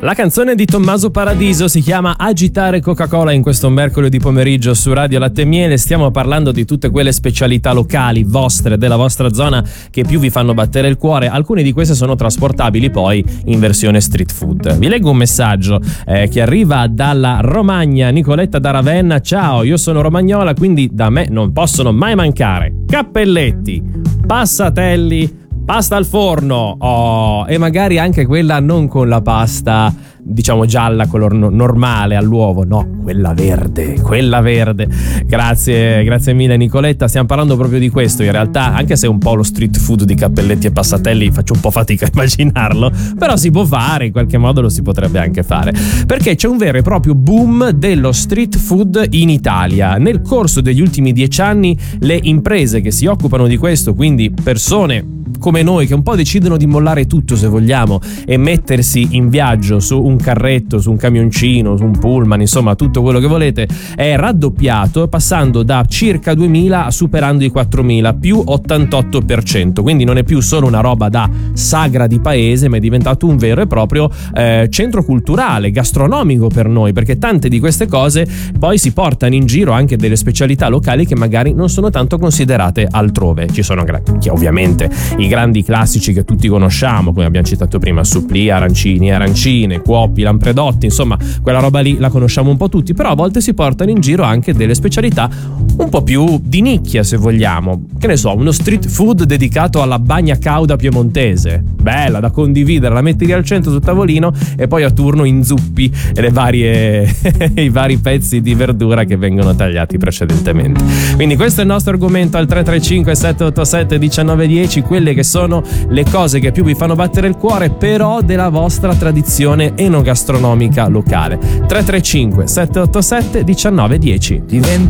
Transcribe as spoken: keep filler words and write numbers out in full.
La canzone di Tommaso Paradiso si chiama Agitare Coca-Cola in questo mercoledì pomeriggio su Radio Latte e Miele. Stiamo parlando di tutte quelle specialità locali vostre, della vostra zona, che più vi fanno battere il cuore. Alcune di queste sono trasportabili poi in versione street food. Vi leggo un messaggio eh, che arriva dalla Romagna. Nicoletta da Ravenna: ciao, io sono romagnola, quindi da me non possono mai mancare cappelletti, passatelli, pasta al forno, oh, e magari anche quella non con la pasta, diciamo gialla, color no- normale all'uovo, no, quella verde, quella verde. Grazie, grazie mille Nicoletta, stiamo parlando proprio di questo in realtà, anche se un po' lo street food di cappelletti e passatelli faccio un po' fatica a immaginarlo, però si può fare, in qualche modo lo si potrebbe anche fare, perché c'è un vero e proprio boom dello street food in Italia. Nel corso degli ultimi dieci anni le imprese che si occupano di questo, quindi persone come noi che un po' decidono di mollare tutto, se vogliamo, e mettersi in viaggio su un carretto, su un camioncino, su un pullman, insomma tutto quello che volete, è raddoppiato, passando da circa duemila a superando i quattromila, più ottantotto per cento. Quindi non è più solo una roba da sagra di paese, ma è diventato un vero e proprio eh, centro culturale, gastronomico per noi, perché tante di queste cose poi si portano in giro anche delle specialità locali che magari non sono tanto considerate altrove. Ci sono ovviamente i grandi classici che tutti conosciamo, come abbiamo citato prima, supplì, arancini, arancine, cuoppi, lampredotti, insomma quella roba lì la conosciamo un po' tutti, però a volte si portano in giro anche delle specialità un po' più di nicchia, se vogliamo. Che ne so, uno street food dedicato alla bagna cauda piemontese, bella da condividere, la metti lì al centro sul tavolino e poi a turno inzuppi le varie i vari pezzi di verdura che vengono tagliati precedentemente. Quindi questo è il nostro argomento al tre tre cinque sette otto sette uno nove uno zero, quelle che sono le cose che più vi fanno battere il cuore, però della vostra tradizione enogastronomica locale. Tre tre cinque sette otto sette uno nove uno zero.